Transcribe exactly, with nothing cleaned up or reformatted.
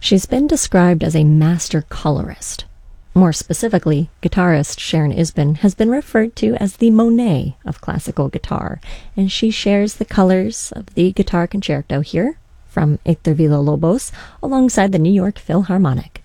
She's been described as a master colorist. More specifically, guitarist Sharon Isbin has been referred to as the Monet of classical guitar, and she shares the colors of the guitar concerto here from Hector Villa-Lobos alongside the New York Philharmonic.